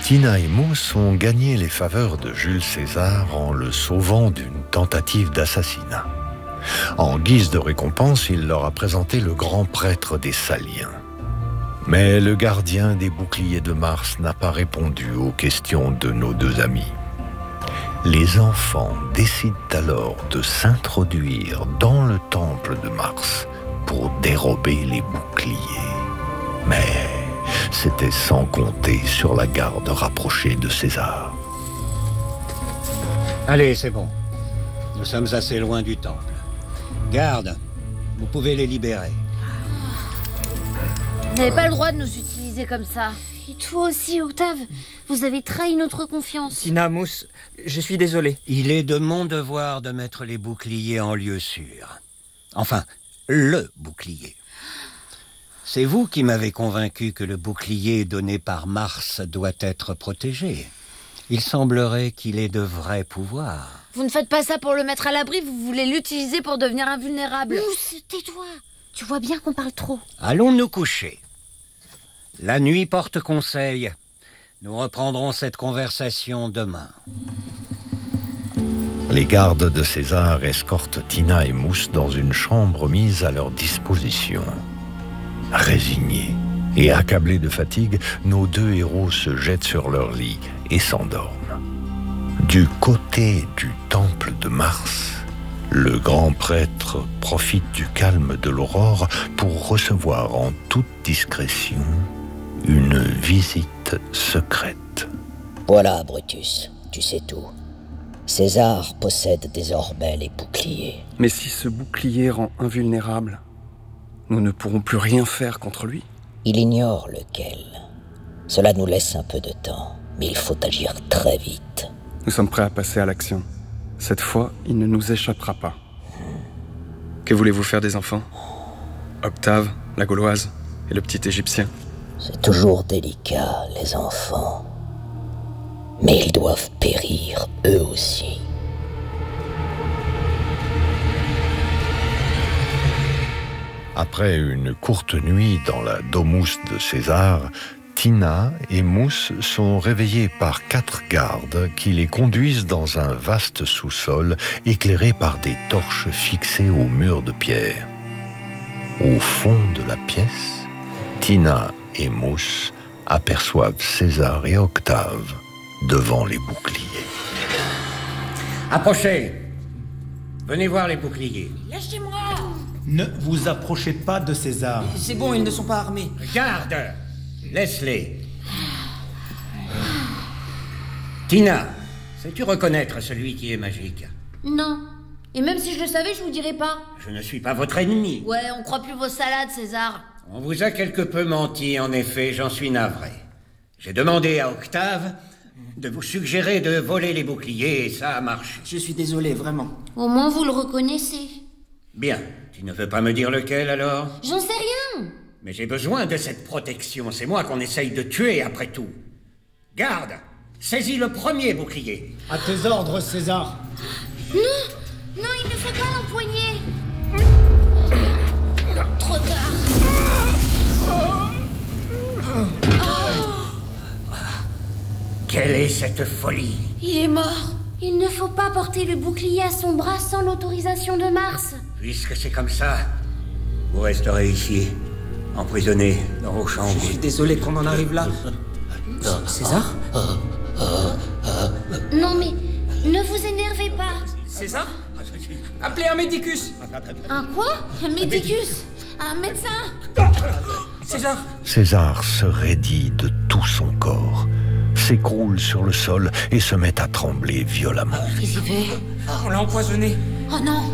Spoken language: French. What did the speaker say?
Tina et Mousse ont gagné les faveurs de Jules César en le sauvant d'une tentative d'assassinat. En guise de récompense, il leur a présenté le grand prêtre des Saliens. Mais le gardien des boucliers de Mars n'a pas répondu aux questions de nos deux amis. Les enfants décident alors de s'introduire dans le temple de Mars pour dérober les boucliers. Mais c'était sans compter sur la garde rapprochée de César. Allez, c'est bon. Nous sommes assez loin du temple. Garde, vous pouvez les libérer. Vous n'avez pas le droit de nous utiliser comme ça. Et toi aussi, Octave, vous avez trahi notre confiance. Tina, Mousse, je suis désolé. Il est de mon devoir de mettre les boucliers en lieu sûr. Enfin, le bouclier. C'est vous qui m'avez convaincu que le bouclier donné par Mars doit être protégé. Il semblerait qu'il ait de vrais pouvoirs. Vous ne faites pas ça pour le mettre à l'abri, vous voulez l'utiliser pour devenir invulnérable. Mousse, tais-toi. Tu vois bien qu'on parle trop. Allons nous coucher. La nuit porte conseil. Nous reprendrons cette conversation demain. Les gardes de César escortent Tina et Mousse dans une chambre mise à leur disposition. Résignés et accablés de fatigue, nos deux héros se jettent sur leur lit et s'endorment. Du côté du temple de Mars, le grand prêtre profite du calme de l'aurore pour recevoir en toute discrétion une visite secrète. Voilà, Brutus, tu sais tout. César possède désormais les boucliers. Mais si ce bouclier rend invulnérable, nous ne pourrons plus rien faire contre lui. Il ignore lequel. Cela nous laisse un peu de temps, mais il faut agir très vite. Nous sommes prêts à passer à l'action. Cette fois, il ne nous échappera pas. Que voulez-vous faire des enfants? Octave, la Gauloise et le petit Égyptien. C'est toujours délicat, les enfants. Mais ils doivent périr, eux aussi. Après une courte nuit dans la domus de César, Tina et Mousse sont réveillés par 4 gardes qui les conduisent dans un vaste sous-sol éclairé par des torches fixées au mur de pierre. Au fond de la pièce, Tina et Mousse aperçoivent César et Octave devant les boucliers. Approchez. Venez voir les boucliers. Lâchez-moi. Ne vous approchez pas de César. C'est bon, ils ne sont pas armés. Garde. Laisse-les. Tina, sais-tu reconnaître celui qui est magique? Non. Et même si je le savais, je vous dirais pas. Je ne suis pas votre ennemi. Ouais, on croit plus vos salades, César. On vous a quelque peu menti, en effet, j'en suis navré. J'ai demandé à Octave de vous suggérer de voler les boucliers et ça a marché. Je suis désolé, vraiment. Au moins, vous le reconnaissez. Bien, tu ne veux pas me dire lequel alors? J'en sais rien. Mais j'ai besoin de cette protection, c'est moi qu'on essaye de tuer après tout. Garde, saisis le premier bouclier. À tes ordres, César. Non, il ne faut pas l'empoigner. Trop tard. Quelle est cette folie? Il est mort. Il ne faut pas porter le bouclier à son bras sans l'autorisation de Mars. Puisque c'est comme ça, vous resterez ici, emprisonnés dans vos chambres. Je suis désolé qu'on en arrive là. César? Non, mais ne vous énervez pas. César? Appelez un médicus. Un quoi? Un médicus? Un médecin? César? César se raidit de tout son corps, s'écroule sur le sol et se met à trembler violemment. On l'a empoisonné. Oh non!